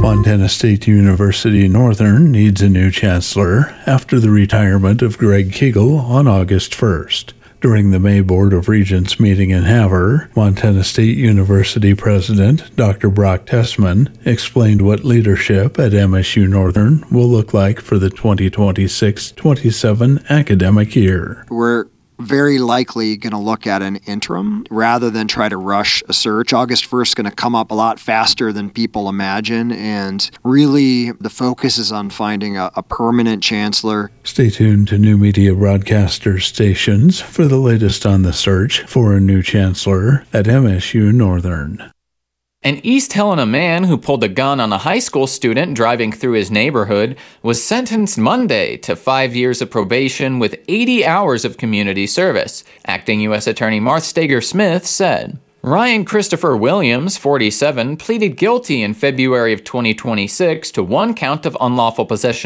Montana State University Northern needs a new chancellor after the retirement of Greg Kegel on August 1st. During the May Board of Regents meeting in Havre, Montana State University President Dr. Brock Tessman explained what leadership at MSU Northern will look like for the 2026-27 academic year. We're very likely going to look at an interim rather than try to rush a search. August 1st is going to come up a lot faster than people imagine, and really the focus is on finding a permanent chancellor. Stay tuned to New Media Broadcaster stations for the latest on the search for a new chancellor at MSU Northern. An East Helena man who pulled a gun on a high school student driving through his neighborhood was sentenced Monday to 5 years of probation with 80 hours of community service, Acting U.S. Attorney Marth Stager-Smith said. Ryan Christopher Williams, 47, pleaded guilty in February of 2026 to one count of unlawful possession